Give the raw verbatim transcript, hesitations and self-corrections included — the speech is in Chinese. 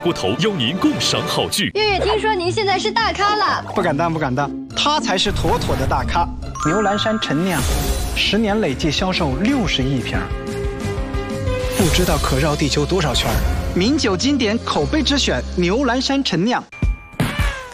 锅头邀您共赏好剧。 月月，听说您现在是大咖了？ 不敢当，不敢当，他才是妥妥的大咖。牛栏山陈酿，十年累计销售六十亿瓶，不知道可绕地球多少圈。名酒经典口碑之选，牛栏山陈酿。